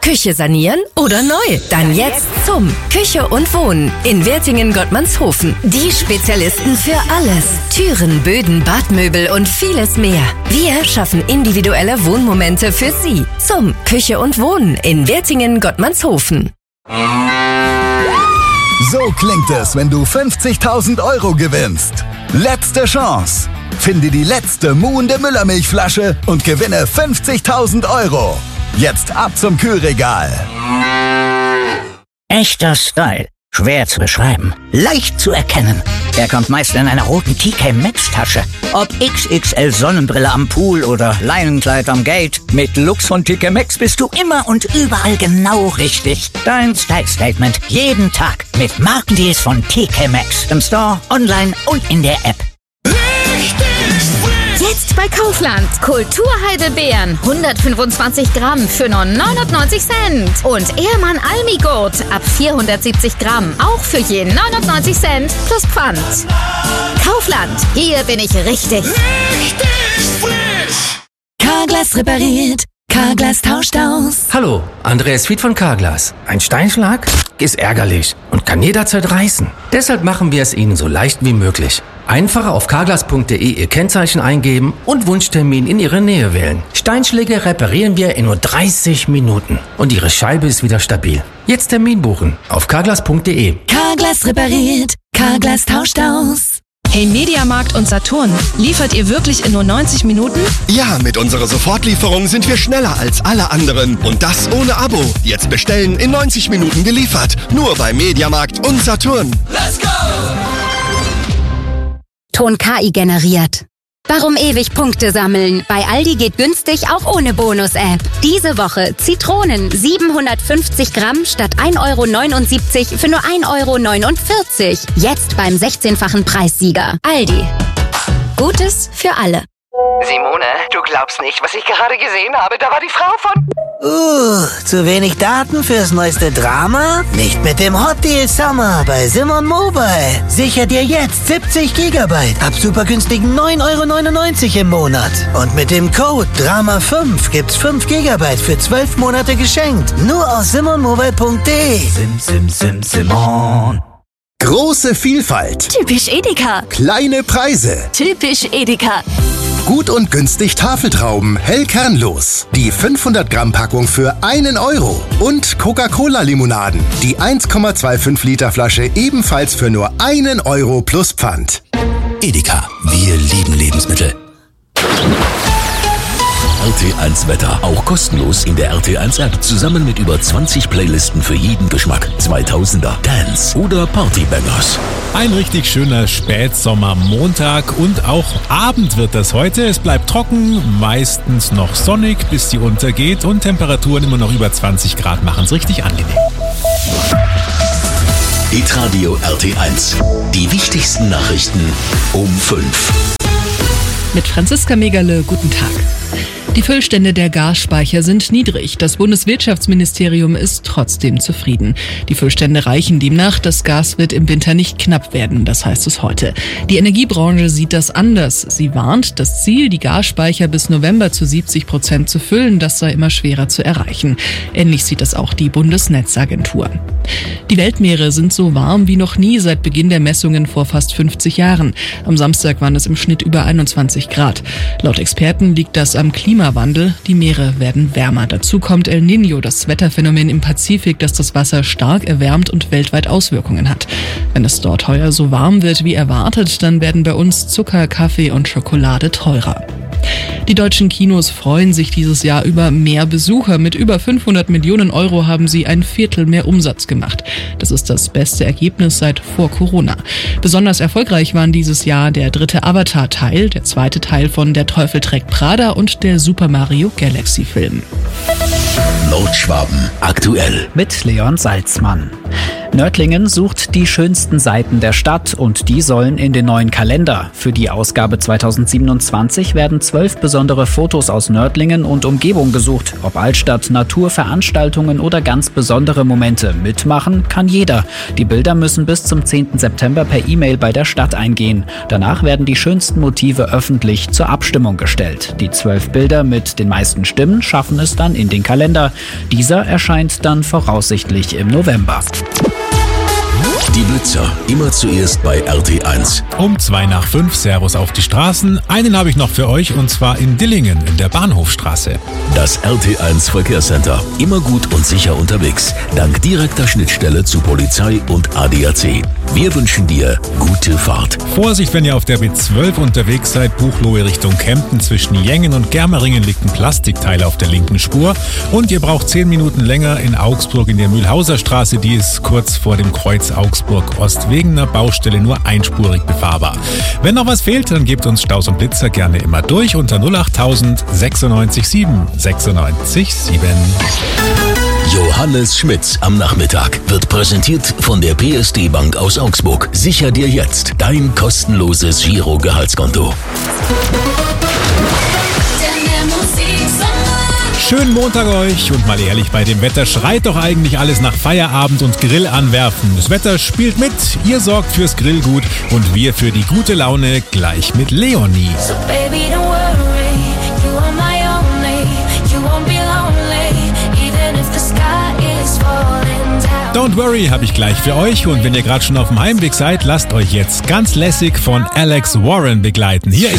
Küche sanieren oder neu? Dann jetzt zum Küche und Wohnen in Wertingen-Gottmannshofen. Die Spezialisten für alles. Türen, Böden, Badmöbel und vieles mehr. Wir schaffen individuelle Wohnmomente für Sie. Zum Küche und Wohnen in Wertingen-Gottmannshofen. So klingt es, wenn du 50.000 Euro gewinnst. Letzte Chance. Finde die letzte muhende Müllermilchflasche und gewinne 50.000 Euro. Jetzt ab zum Kühlregal. Echter Style. Schwer zu beschreiben. Leicht zu erkennen. Er kommt meist in einer roten TK Maxx Tasche. Ob XXL Sonnenbrille am Pool oder Leinenkleid am Gate. Mit Lux von TK Maxx bist du immer und überall genau richtig. Dein Style Statement. Jeden Tag. Mit Markendeals von TK Maxx. Im Store, online und in der App. Jetzt bei Kaufland. Kulturheidelbeeren. 125 Gramm für nur 99 Cent. Und Ehrmann Almigurt ab 470 Gramm. Auch für je 99 Cent plus Pfand. Kaufland. Hier bin ich richtig. Carglass repariert. Carglass tauscht aus. Hallo, Andreas Fied von Carglass. Ein Steinschlag ist ärgerlich und kann jederzeit reißen. Deshalb machen wir es Ihnen so leicht wie möglich. Einfach auf carglass.de Ihr Kennzeichen eingeben und Wunschtermin in Ihre Nähe wählen. Steinschläge reparieren wir in nur 30 Minuten und Ihre Scheibe ist wieder stabil. Jetzt Termin buchen auf carglass.de. Carglass repariert. Carglass tauscht aus. Hey Mediamarkt und Saturn, liefert ihr wirklich in nur 90 Minuten? Ja, mit unserer Sofortlieferung sind wir schneller als alle anderen. Und das ohne Abo. Jetzt bestellen, in 90 Minuten geliefert. Nur bei Mediamarkt und Saturn. Let's go! Ton KI generiert. Warum ewig Punkte sammeln? Bei Aldi geht günstig auch ohne Bonus-App. Diese Woche Zitronen 750 Gramm statt 1,79 € für nur 1,49 €. Jetzt beim 16-fachen Preissieger. Aldi. Gutes für alle. Simone, du glaubst nicht, was ich gerade gesehen habe. Da war die Frau von... Zu wenig Daten fürs neueste Drama? Nicht mit dem Hot Deal Summer bei Simon Mobile. Sicher dir jetzt 70 GB ab super günstigen 9,99 € im Monat. Und mit dem Code DRAMA5 gibt's 5 GB für 12 Monate geschenkt. Nur aus simonmobile.de. Simon. Große Vielfalt. Typisch Edeka. Kleine Preise. Typisch Edeka. Gut und günstig Tafeltrauben, hell kernlos. Die 500 Gramm Packung für 1 €. Und Coca-Cola-Limonaden. Die 1,25 Liter Flasche ebenfalls für nur 1 € plus Pfand. Edeka. Wir lieben Lebensmittel. RT1 Wetter. Auch kostenlos in der RT1 App. Zusammen mit über 20 Playlisten für jeden Geschmack. 2000er, Dance oder Partybangers. Ein richtig schöner Spätsommermontag und auch Abend wird das heute. Es bleibt trocken, meistens noch sonnig, bis die untergeht und Temperaturen immer noch über 20 Grad machen es richtig angenehm. Hitradio RT1. Die wichtigsten Nachrichten um 5. Mit Franziska Megerle, guten Tag. Die Füllstände der Gasspeicher sind niedrig. Das Bundeswirtschaftsministerium ist trotzdem zufrieden. Die Füllstände reichen demnach. Das Gas wird im Winter nicht knapp werden, das heißt es heute. Die Energiebranche sieht das anders. Sie warnt, das Ziel, die Gasspeicher bis November zu 70% zu füllen, das sei immer schwerer zu erreichen. Ähnlich sieht das auch die Bundesnetzagentur. Die Weltmeere sind so warm wie noch nie seit Beginn der Messungen vor fast 50 Jahren. Am Samstag waren es im Schnitt über 21 Grad. Laut Experten liegt das am Klimawandel. Die Meere werden wärmer. Dazu kommt El Niño, das Wetterphänomen im Pazifik, das das Wasser stark erwärmt und weltweit Auswirkungen hat. Wenn es dort heuer so warm wird wie erwartet, dann werden bei uns Zucker, Kaffee und Schokolade teurer. Die deutschen Kinos freuen sich dieses Jahr über mehr Besucher. Mit über 500 Millionen € haben sie ein Viertel mehr Umsatz gemacht. Das ist das beste Ergebnis seit vor Corona. Besonders erfolgreich waren dieses Jahr der 3. Avatar-Teil, der 2. Teil von Der Teufel trägt Prada und der Super Mario Galaxy-Film. Nordschwaben aktuell mit Leon Salzmann. Nördlingen sucht die schönsten Seiten der Stadt und die sollen in den neuen Kalender. Für die Ausgabe 2027 werden 12 besondere Fotos aus Nördlingen und Umgebung gesucht. Ob Altstadt, Natur, Veranstaltungen oder ganz besondere Momente. Mitmachen kann jeder. Die Bilder müssen bis zum 10. September per E-Mail bei der Stadt eingehen. Danach werden die schönsten Motive öffentlich zur Abstimmung gestellt. Die 12 Bilder mit den meisten Stimmen schaffen es dann in den Kalender. Dieser erscheint dann voraussichtlich im November. Die Blitzer, immer zuerst bei RT1. Um 5:02, Servus auf die Straßen. Einen habe ich noch für euch und zwar in Dillingen in der Bahnhofstraße. Das RT1 Verkehrscenter. Immer gut und sicher unterwegs. Dank direkter Schnittstelle zu Polizei und ADAC. Wir wünschen dir gute Fahrt. Vorsicht, wenn ihr auf der B12 unterwegs seid. Buchloe Richtung Kempten. Zwischen Jengen und Germeringen liegt ein Plastikteil auf der linken Spur. Und ihr braucht 10 Minuten länger in Augsburg in der Mühlhauser Straße. Die ist kurz vor dem Kreuz Augsburg-Ost wegen einer Baustelle nur einspurig befahrbar. Wenn noch was fehlt, dann gebt uns Staus und Blitzer gerne immer durch unter 08000 96 7 96 7. Johannes Schmitz am Nachmittag wird präsentiert von der PSD Bank aus Augsburg. Sicher dir jetzt dein kostenloses Giro-Gehaltskonto. Schönen Montag euch und mal ehrlich, bei dem Wetter schreit doch eigentlich alles nach Feierabend und Grill anwerfen. Das Wetter spielt mit, ihr sorgt fürs Grillgut und wir für die gute Laune gleich mit Leonie. So baby, don't worry, you are my only, you won't be lonely, even if the sky is falling down. Don't worry habe ich gleich für euch und wenn ihr gerade schon auf dem Heimweg seid, lasst euch jetzt ganz lässig von Alex Warren begleiten. Hier ist